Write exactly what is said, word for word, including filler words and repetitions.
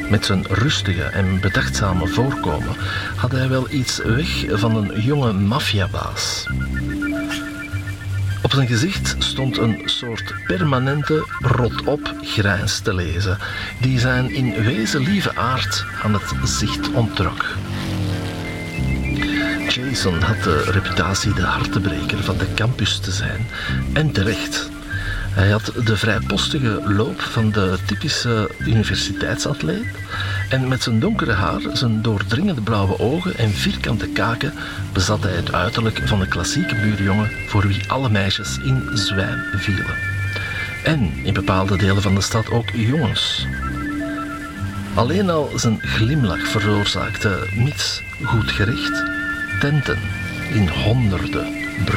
Met zijn rustige en bedachtzame voorkomen had hij wel iets weg van een jonge maffiabaas. Op zijn gezicht stond een soort permanente rot-op grijns te lezen, die zijn in wezen lieve aard aan het zicht onttrok. Jason had de reputatie de hartebreker van de campus te zijn, en terecht. Hij had de vrijpostige loop van de typische universiteitsatleet en met zijn donkere haar, zijn doordringende blauwe ogen en vierkante kaken bezat hij het uiterlijk van de klassieke buurjongen voor wie alle meisjes in zwijm vielen. En in bepaalde delen van de stad ook jongens. Alleen al zijn glimlach veroorzaakte, mits goed gericht, tenten in honderden.